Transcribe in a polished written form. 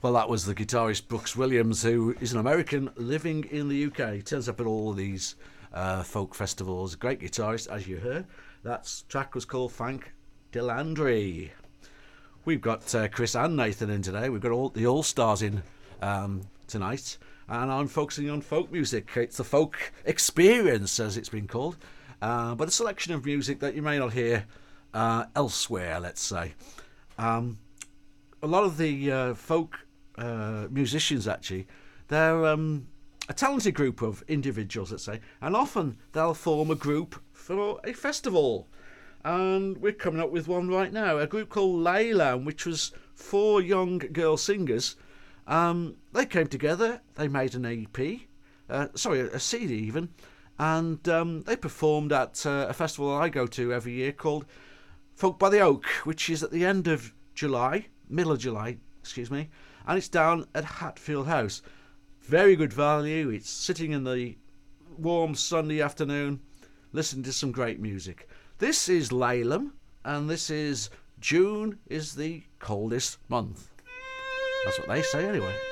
Well, that was the guitarist Brooks Williams, who is an American living in the UK. He turns up at all these folk festivals. Great guitarist, as you heard. That track was called Frank Delandry. We've got Chris and Nathan in today. We've got all the All-Stars in tonight. And I'm focusing on folk music. It's the folk experience, as it's been called. But a selection of music that you may not hear elsewhere, let's say. A lot of the folk musicians, actually, they're a talented group of individuals, let's say, and often they'll form a group for a festival. And we're coming up with one right now, a group called Leyland, which was 4 young girl singers. They came together, they made an EP, a CD even, and they performed at a festival I go to every year called Folk by the Oak, which is at the end of July, middle of July, and it's down at Hatfield House. Very good value. It's sitting in the warm Sunday afternoon, listening to some great music. This is Laylam, and this is June is the coldest month. That's what they say anyway.